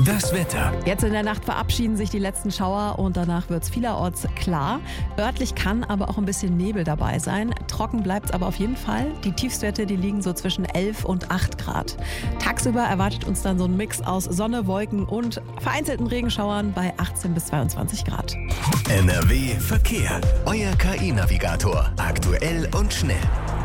Das Wetter. Jetzt in der Nacht verabschieden sich die letzten Schauer und danach wird es vielerorts klar. Örtlich kann aber auch ein bisschen Nebel dabei sein. Trocken bleibt es aber auf jeden Fall. Die Tiefstwerte, die liegen so zwischen 11 und 8 Grad. Tagsüber erwartet uns dann so ein Mix aus Sonne, Wolken und vereinzelten Regenschauern bei 18 bis 22 Grad. NRW Verkehr. Euer KI-Navigator. Aktuell und schnell.